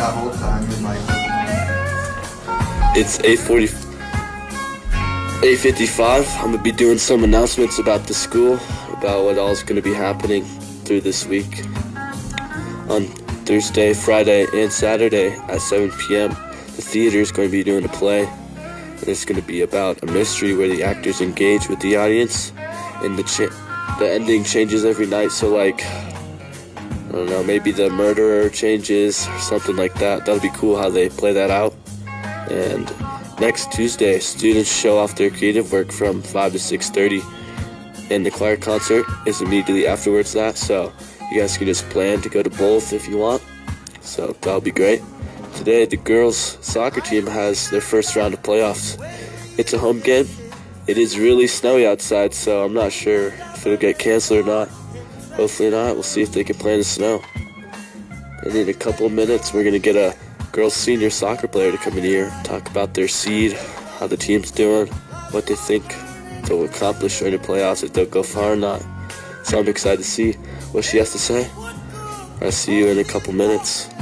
that whole time in like. It's 8:55. I'm gonna be doing some announcements about the school, about what all is gonna be happening through this week. On Thursday, Friday, and Saturday at 7 p.m., the theater is going to be doing a play. And it's going to be about a mystery where the actors engage with the audience, and the ending changes every night. So, like, I don't know, maybe the murderer changes or something like that. That'll be cool how they play that out. And next Tuesday, students show off their creative work from 5 to 6:30, and the choir concert is immediately afterwards that. So you guys can just plan to go to both if you want. So that'll be great. Today, the girls' soccer team has their first round of playoffs. It's a home game. It is really snowy outside, so I'm not sure if it'll get canceled or not. Hopefully not. We'll see if they can play in the snow. And in a couple of minutes, we're going to get a girls' senior soccer player to come in here, talk about their seed, how the team's doing, what they think they'll accomplish during the playoffs, if they'll go far or not. So I'm excited to see what she has to say. I'll see you in a couple minutes.